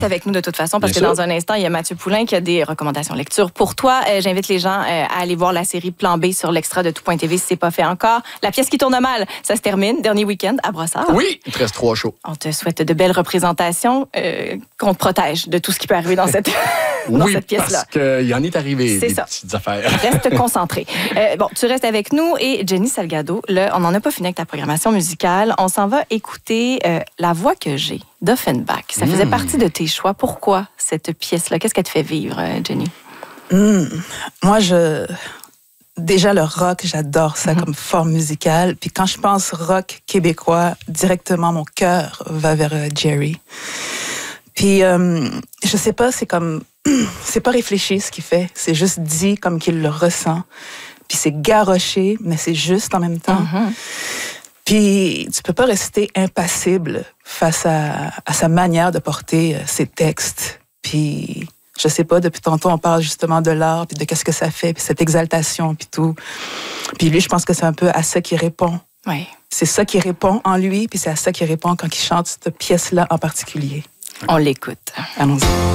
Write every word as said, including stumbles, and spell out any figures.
avec nous de toute façon, parce Bien que sûr. dans un instant, il y a Mathieu Poulain qui a des recommandations lecture pour toi. Euh, j'invite les gens euh, à aller voir la série Plan B sur l'extra de tout point T V si c'est pas fait encore. La pièce qui tourne mal, ça se termine. Dernier week-end à Brossard. Oui, il te reste trois shows. On te souhaite de belles représentations, euh, qu'on te protège de tout ce qui peut arriver dans cette, dans Oui, cette pièce-là. parce qu'il en est arrivé C'est des ça. petites affaires. Reste concentré. Euh, bon, tu restes avec nous et Jenny Salgado, là, on n'en a pas fini avec ta programmation musicale. On s'en va écouter euh, La voix que j'ai d'Offenbach. Ça faisait Mm. partie de tes choix. Pourquoi cette pièce-là? Qu'est-ce qu'elle te fait vivre, euh, Jenny? Mm. Moi, je... Déjà, le rock, j'adore ça Mm-hmm. comme forme musicale. Puis quand je pense rock québécois, directement, mon cœur va vers euh, Jerry. Puis, euh, je sais pas, c'est comme... c'est pas réfléchi ce qu'il fait. C'est juste dit comme qu'il le ressent. Puis c'est garoché, mais c'est juste en même temps. Mm-hmm. Puis tu peux pas rester impassible face à, à sa manière de porter euh, ses textes. Puis je sais pas, depuis tantôt on parle justement de l'art, puis de qu'est-ce que ça fait, puis cette exaltation, puis tout. Puis lui, je pense que c'est un peu à ça qu'il répond. Oui. C'est ça qui répond en lui, puis c'est à ça qu'il répond quand il chante cette pièce-là en particulier. On l'écoute. Allons-y.